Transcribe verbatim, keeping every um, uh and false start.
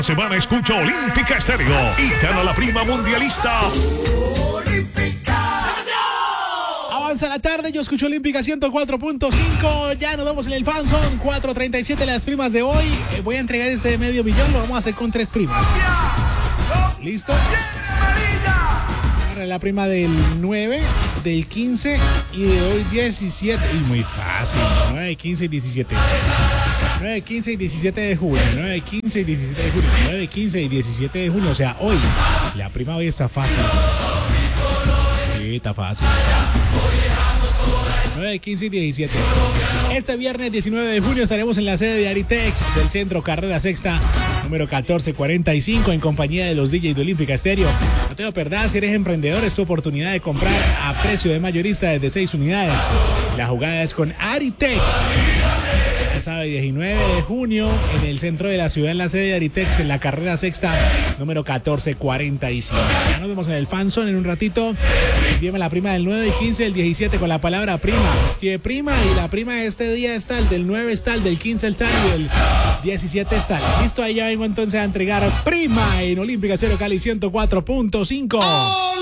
Semana escucha Olímpica Estéreo y gana la prima mundialista. Avanza la tarde, yo escucho Olímpica ciento cuatro punto cinco. Ya nos vemos en el Fanzone. cuatro treinta y siete las primas de hoy. Eh, voy a entregar ese medio millón, lo vamos a hacer con tres primas. ¿Listo? Ahora la prima del nueve, del quince y de hoy diecisiete. Y muy fácil, nueve, quince y diecisiete. nueve, quince y diecisiete de junio, nueve, quince y diecisiete de junio, nueve, quince y diecisiete de junio, o sea, hoy, la prima hoy está fácil. Sí, está fácil. nueve, quince y diecisiete. Este viernes diecinueve de junio estaremos en la sede de Aritex del Centro Carrera Sexta, número catorce cuarenta y cinco, en compañía de los D Js de Olímpica Estéreo. No te lo perdás, si eres emprendedor, es tu oportunidad de comprar a precio de mayorista desde seis unidades. La jugada es con Aritex. Sabe, diecinueve de junio en el centro de la ciudad, en la sede de Aritex, en la carrera sexta, número catorce cuarenta y cinco. Ya nos vemos en el Fanzone en un ratito. Envíame la prima del nueve, quince, del diecisiete con la palabra prima. Escribe prima y la prima de este día es tal, del nueve es tal, del quince es tal y del diecisiete es tal. Listo, ahí ya vengo entonces a entregar prima en Olímpica Cero Cali ciento cuatro punto cinco.